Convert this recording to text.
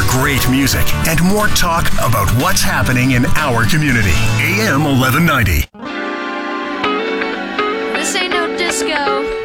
great music and more talk about what's happening in our community. AM 1190. This ain't no disco.